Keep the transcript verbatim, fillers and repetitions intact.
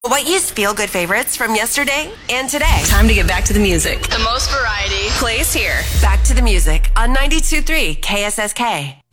What used feel-good favorites from yesterday and today. Time to get back to the music. The most variety plays here. Back to the music on ninety-two point three K S S K.